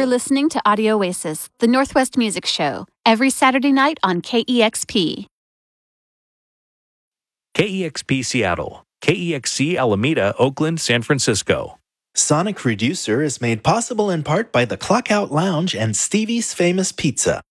listening to Audio Oasis, the Northwest Music Show, every Saturday night on KEXP. KEXP Seattle, KEXC Alameda, Oakland, San Francisco. Sonic Reducer is made possible in part by the Clockout Lounge and Stevie's Famous Pizza.